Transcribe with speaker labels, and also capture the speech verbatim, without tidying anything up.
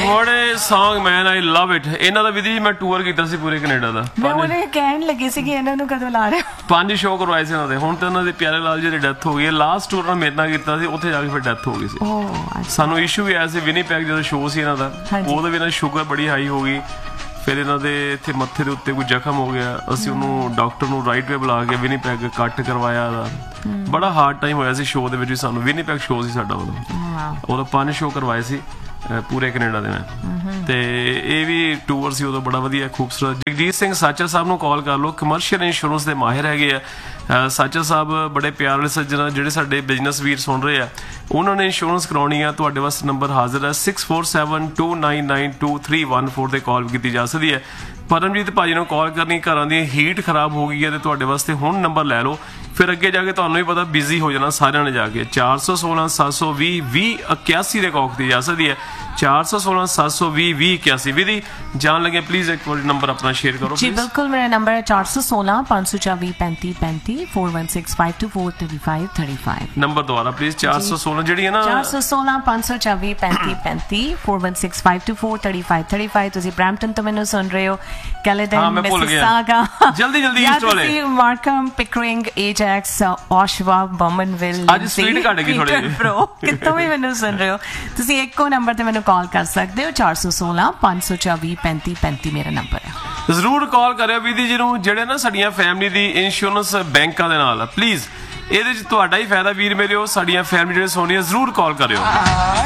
Speaker 1: ਬੜੇ Song man, I love it. ਇਹਨਾਂ ਦਾ ਵਿਧੀ ਮੈਂ ਟੂਰ ਕੀਤਾ ਸੀ ਪੂਰੇ ਕੈਨੇਡਾ ਦਾ।
Speaker 2: ਮੈਂ ਉਹਨੇ ਕਹਿਣ ਲੱਗੀ ਸੀ ਕਿ ਇਹਨਾਂ ਨੂੰ ਕਦੋਂ ਲਾ ਰਹੇ ਹੋ।
Speaker 1: ਪੰਜ ਸ਼ੋਅ ਕਰਵਾਏ ਸੀ ਇਹਨਾਂ ਦੇ। ਹੁਣ ਤੇ ਉਹਨਾਂ ਦੇ ਪਿਆਰੇ ਲਾਲ ਜੀ ਦੀ ਡੈਥ ਹੋ ਗਈ ਹੈ। ਲਾਸਟ ਟੂਰ ਨਾਲ ਮੇਰੇ ਨਾਲ ਕੀਤਾ ਸੀ, ਉੱਥੇ ਜਾ ਕੇ ਫਿਰ ਡੈਥ ਹੋ ਗਈ ਸੀ। ਸਾਨੂੰ ਇਸ਼ੂ ਵੀ ਆਇਆ ਸੀ ਵਿਨੀਪੈਗ ਜਦੋਂ ਸ਼ੋਅ ਸੀ ਇਹਨਾਂ ਦਾ, ਉਹਦੇ ਵੀ ਇਹਨਾਂ ਦੀ ਸ਼ੂਗਰ ਬੜੀ ਹਾਈ ਹੋ ਗਈ। ਫਿਰ ਇਹਨਾਂ ਦੇ ਇੱਥੇ ਮੱਥੇ ਦੇ ਉੱਤੇ ਕੋਈ ਜ਼ਖਮ ਹੋ ਗਿਆ, ਅਸੀਂ ਉਹਨੂੰ ਡਾਕਟਰ ਨੂੰ ਰਾਈਟ ਵੇ ਬੁਲਾ ਕੇ ਵਿਨੀਪੈਗ ਕੱਟ ਕਰਵਾਇਆ ਦਾ। ਬੜਾ ਹਾਰਡ ਟਾਈਮ ਹੋਇਆ ਸੀ ਸ਼ੋਅ ਦੇ ਵਿੱਚ ਵੀ ਸਾਨੂੰ। ਵਿਨੀਪੈਗ ਸ਼ੋਅ ਸੀ ਸਾਡਾ ਉਦੋਂ, ਉਦੋਂ ਪੰਜ ਸ਼ੋਅ ਕਰਵਾਏ ਸੀ ਪੂਰੇ ਕੈਨੇਡਾ ਦੇ ਮੈਂ। ਤੇ ਇਹ ਵੀ ਟੂਰ ਸੀ ਉਦੋਂ ਬੜਾ ਵਧੀਆ ਖੂਬਸੂਰਤ। ਜਗਜੀਤ ਸਿੰਘ ਸਾਚਾ ਸਾਹਿਬ ਨੂੰ ਕਾਲ ਕਰ ਲਓ, ਕਮਰਸ਼ੀਅਲ ਇੰਸ਼ੋਰੈਂਸ ਦੇ ਮਾਹਿਰ ਹੈਗੇ ਆ। ਸਾਚਾ ਸਾਹਿਬ ਬੜੇ ਪਿਆਰ ਵਾਲੇ ਸੱਜਣ, ਜਿਹੜੇ ਸਾਡੇ ਬਿਜ਼ਨਸ ਵੀਰ ਸੁਣ ਰਹੇ ਆ, ਉਹਨਾਂ ਨੇ ਇੰਸ਼ੋਰੈਂਸ ਕਰਾਉਣੀ ਆ, ਤੁਹਾਡੇ ਵਾਸਤੇ ਨੰਬਰ ਹਾਜ਼ਰ ਹੈ six four seven to nine nine two three one four ਤੇ ਕਾਲ ਕੀਤੀ ਜਾ ਸਕਦੀ ਹੈ। ਪਰਮਜੀਤ ਭਾਜੀ ਨੂੰ ਕਾਲ ਕਰਨੀ, ਘਰਾਂ ਦੀ ਹੀਟ ਖਰਾਬ ਹੋ ਗਈ ਹੈ ਤੇ ਤੁਹਾਡੇ ਵਾਸਤੇ ਹੁਣ ਨੰਬਰ ਲੈ ਲਓ, ਫਿਰ ਅੱਗੇ ਜਾ ਕੇ ਤੁਹਾਨੂੰ ਵੀ ਪਤਾ ਬਿਜ਼ੀ ਹੋ ਜਾਣਾ ਸਾਰਿਆਂ ਨੇ ਜਾ ਕੇ। ਚਾਰ ਸੌ ਸੋਲਾਂ ਸੱਤ ਸੌ ਵੀਹ ਵੀਹ ਇਕਿਆਸੀ ਦੇ ਕਾਲ ਕੀਤੀ ਜਾ ਸਕਦੀ ਹੈ। ਚਾਰ ਸੌ ਸੋਲਾਂ ਸੱਤ ਸੌ ਵੀਹ ਵੀਹ ਇਕਿਆਸੀ। ਵਿਧੀ ਜਾਣ ਲੱਗੇ ਪਲੀਜ਼ ਇੱਕ ਵਾਰ ਨੰਬਰ ਆਪਣਾ ਸ਼ੇਅਰ ਕਰੋ
Speaker 2: ਜੀ। ਬਿਲਕੁਲ, ਮੇਰਾ ਨੰਬਰ ਹੈ ਚਾਰ ਸੌ ਸੋਲਾਂ ਪੰਜ ਸੌ ਚੌਵੀ ਪੈਂਤੀ ਪੈਂਤੀ four one six five two four thirty five thirty five.
Speaker 1: Number ਦੁਬਾਰਾ ਪਲੀਜ਼। ਚਾਰ ਸੌ ਸੋਲਾਂ ਜਿਹੜੀ ਹੈ ਨਾ,
Speaker 2: ਚਾਰ ਸੌ ਸੋਲਾਂ ਪੰਜ ਸੌ ਚੌਵੀ ਪੈਂਤੀ ਪੈਂਤੀ four one six five two four thirty five thirty five. ਤੁਸੀਂ ਬ੍ਰੈਂਪਟਨ ਤੋਂ ਮੈਨੂੰ ਸੁਣ ਰਹੇ ਹੋ, ਕੈਲੇਡਨ, ਮਿਸਿਸਾਗਾ,
Speaker 1: ਜਲਦੀ ਜਲਦੀ ਈਸਟ ਵਾਲੇ,
Speaker 2: ਮਾਰਕਮ, ਪਿਕਰਿੰਗ, ਏਜੈਕਸ, ਓਸ਼ਵਾ, ਬਮਨਵਿਲ,
Speaker 1: ਅੱਜ ਸਪੀਡ ਘਟ ਗਈ ਥੋੜੀ
Speaker 2: ਜਿਹੀ, ਕਿਤੋਂ ਵੀ ਮੈਨੂੰ ਸੁਣ ਰਹੇ ਹੋ, ਤੁਸੀਂ ਇੱਕੋ ਨੰਬਰ ਤੇ ਮੈਨੂੰ ਕਾਲ ਕਰ ਸਕਦੇ ਹੋ। ਚਾਰ ਸੌ ਸੋਲਾਂ ਪੰਜ ਸੌ ਚੌਵੀ ਪੈਂਤੀ ਪੈਂਤੀ ਮੇਰਾ ਨੰਬਰ ਹੈ।
Speaker 1: ਜ਼ਰੂਰ ਕਾਲ ਕਰਿਓ ਵਿਧੀ ਜੀ ਨੂੰ, ਜਿਹੜੇ ਨਾ ਸਾਡੀਆਂ ਫੈਮਿਲੀ ਦੀ ਇੰਸ਼ੋਰੈਂਸ ਬੈਂਕਾਂ ਦੇ ਨਾਲ ਆ। ਪਲੀਜ਼ ਇਹਦੇ 'ਚ ਤੁਹਾਡਾ ਹੀ ਫਾਇਦਾ ਵੀਰ ਮੇਰੇ, ਉਹ ਸਾਡੀਆਂ ਫੈਮਿਲੀ ਜਿਹੜੇ ਸੁਣਦੀਆਂ, ਜ਼ਰੂਰ ਕਾਲ ਕਰਿਓ।